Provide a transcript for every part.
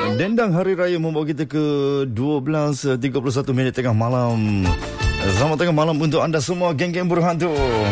Dendang Hari Raya membawa kita ke 12.31 minit tengah malam. Selamat tengah malam untuk anda semua, geng-geng buruh hantu.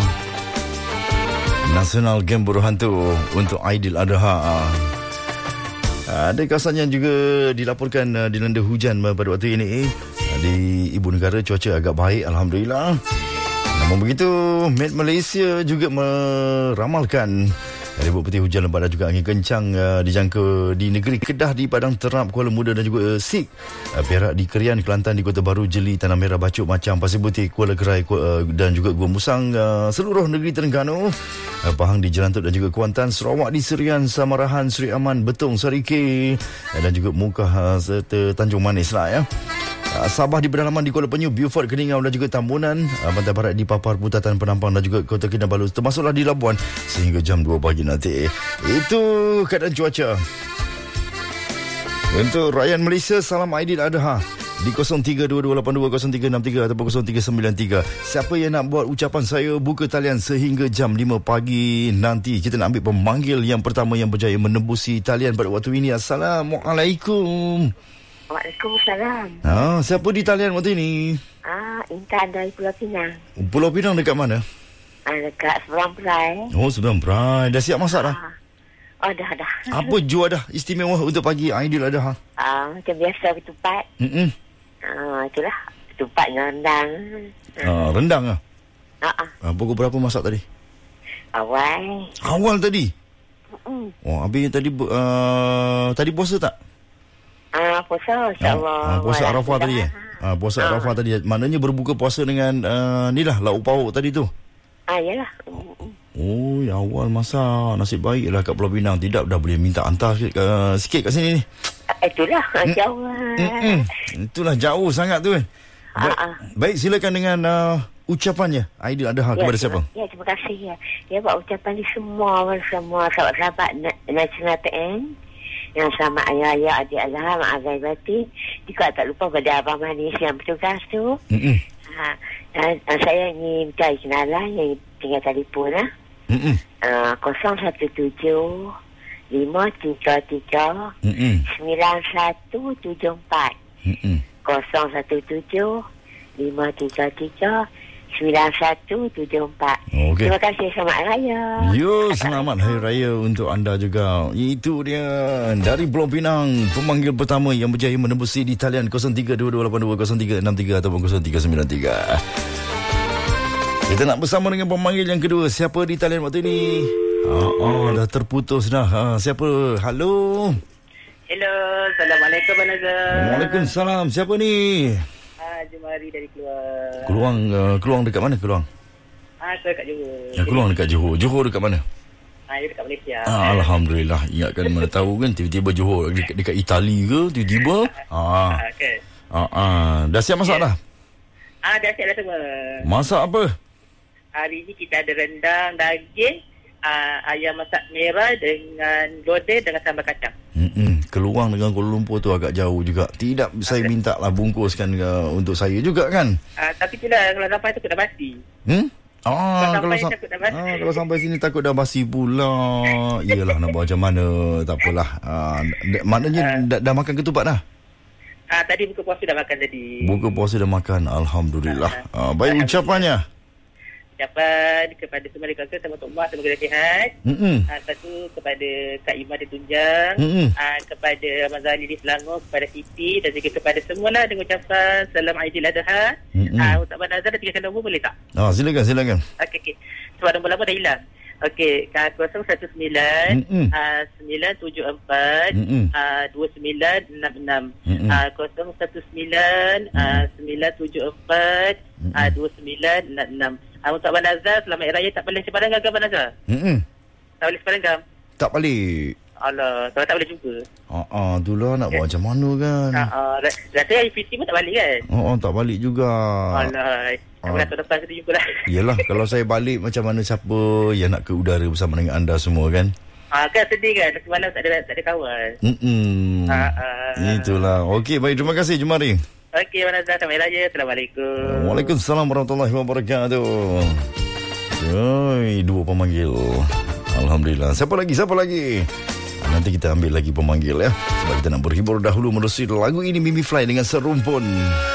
Nasional Geng Buruh Hantu untuk Aidiladha. Ada kawasan yang juga dilaporkan dilanda hujan pada waktu ini. Di ibu negara cuaca agak baik, alhamdulillah. Namun begitu, Met Malaysia juga meramalkan ribut putih, hujan lebat dan juga angin kencang dijangka di negeri Kedah, di Padang Terap, Kuala Muda dan juga Sik, Perak, di Kerian, Kelantan, di Kota Baru, Jeli, Tanah Merah, Bacok, Macang, Pasir Putih, Kuala Kerai dan juga Gua Musang, seluruh negeri Terengganu, Pahang di Jelantut dan juga Kuantan, Sarawak di Serian, Samarahan, Seri Aman, Betong, Sarike dan juga Mukah serta Tanjung Manis lah ya. Sabah di pedalaman di Kuala Penyu, Beaufort, Keningau dan juga Tambunan, Pantai Barat di Papar, Putatan, Penampang dan juga Kota Kinabalu, termasuklah di Labuan sehingga jam 2 pagi nanti. Itu keadaan cuaca. Untuk rakyat Malaysia, salam Aidiladha di 0322820363 ataupun 0393. Siapa yang nak buat ucapan saya, buka talian sehingga jam 5 pagi nanti. Kita nak ambil pemanggil yang pertama yang berjaya menembusi talian pada waktu ini. Assalamualaikum. Waalaikumsalam. Siapa di talian waktu ini? Intan dari Pulau Pinang. Pulau Pinang dekat mana? Dekat Seberang Perai. Oh, Seberang Perai. Dah siap masak dah? Dah. Apa jua dah istimewa untuk pagi Aidiladha? Macam biasa ketupat. Itulah. Ketupat dengan rendang. Rendang lah? Pukul berapa masak tadi? Awal tadi? Habis tadi puasa tak? Puasa, insyaAllah. Puasa Arafah tadi puasa Arafah tadi. Maknanya berbuka puasa dengan ni lah, lauk pauk tadi tu. Yalah. Oh, awal masak. Nasib baik lah kat Pulau Pinang. Tidak, dah boleh minta hantar sikit kat sini ni. Itulah, jauh. Itulah, jauh sangat tu kan. Baik, silakan dengan ucapannya Aidiladha kepada siapa? Ya, terima kasih. Ya, buat ucapan ni semua sahabat-sahabat Nasional PN. Yang sama ayah-ayah, adik-alah, ma'azai batin. Juga tak lupa pada Abang Manis yang bertugas tu. Dan saya ingin minta kenalan yang tinggal telefon 017 533 9174 017 533 9174. Okay. Terima kasih, selamat Hari Raya. Selamat Hari Raya untuk anda juga. Itu dia dari Pulau Pinang, pemanggil pertama yang berjaya menembusi di talian 0322820363 ataupun 0393. Kita nak bersama dengan pemanggil yang kedua. Siapa di talian waktu ini? Dah terputus dah. Siapa? Halo. Hello, Assalamualaikum Azhar. Waalaikumsalam. Siapa ni? Jumari dari Keluang. Keluang dekat mana Keluang? Saya dekat Johor. Keluang dekat Johor. Johor dekat mana? Dia dekat Malaysia. Alhamdulillah. Ingatkan mana tahu kan, tiba-tiba Johor dekat Itali ke tiba-tiba. Okay. Dah siap masak dah? Dah siap dah semua. Masak apa? Hari ni kita ada rendang, daging, ayam masak merah dengan lodeh dengan sambal kacang. Keluang dengan Kuala Lumpur tu agak jauh juga. Tidak, saya minta lah bungkuskan untuk saya juga kan. Tapi itulah, kalau sampai takut dah basi. Kalau sampai sini takut dah basi pula. Iyalah, nak buat macam mana. Tak apalah. Maknanya dah makan ketupat dah? Tadi buka puasa dah makan tadi. Buka puasa dah makan, alhamdulillah. Baik, ucapannya. Ucapan kepada semua rakan sama Tok Mak, semoga sihat. Satu kepada Kak Imah di Tunjang, kepada Abang Zali di Selangor, kepada Siti dan juga kepada semualah dengan ucapan Salam Aidiladha. Untuk Abang Nazar, tinggalkan nombor boleh tak? Silakan. Okey. Sebab nombor lama dah hilang. Okey, 019 974 2966 019 974 2966. Untuk Abang Nazar, selamat Hari Raya. Tak balik Sebarang ke Abang Nazar? Tak balik Sebarang? Tak balik. Alah, kalau tak boleh jumpa. Itulah nak buat macam mana kan. Rasanya IPT pun tak balik kan? Tak balik juga. Alah, tahun depan kita jumpa lah. Yelah, kalau saya balik macam mana siapa yang nak ke udara bersama dengan anda semua kan? Kan sedih kan, semalam tak ada kawan. Itulah. Okey, baik, terima kasih Jumari. Okey, Abang Nazar, selamat Hari Raya. Assalamualaikum. Waalaikumsalam warahmatullahi wabarakatuh. Dua pemanggil. Alhamdulillah. Siapa lagi? Nanti kita ambil lagi pemanggil ya. Sebab kita nak berhibur dahulu menerusi lagu ini Mimi Fly dengan Serumpun.